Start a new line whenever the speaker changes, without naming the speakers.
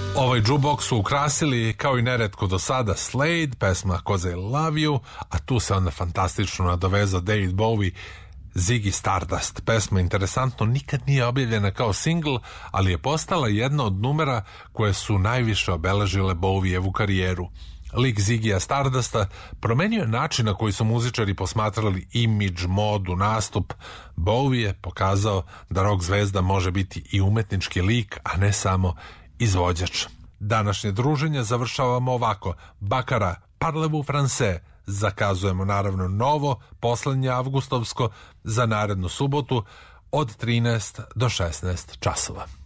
Ovaj jukebox su ukrasili kao i neretko do sada Slade, pesma Cause I Love You, a tu se onda fantastično nadovezao David Bowie, Ziggy Stardust. Pesma, interesantno, nikad nije objavljena kao singl, ali je postala jedna od numera koje su najviše obeležile Bowievu karijeru. Lik Ziggyja Stardusta promenio je način na koji su muzičari posmatrali imidž, modu, nastup. Bowie je pokazao da rock zvezda može biti i umetnički lik, a ne samo izvođač. Današnje druženje završavamo ovako. Bakara, parlez-vous français? Zakazujemo naravno novo, poslednje avgustovsko, za narednu subotu od 13 do 16 časova.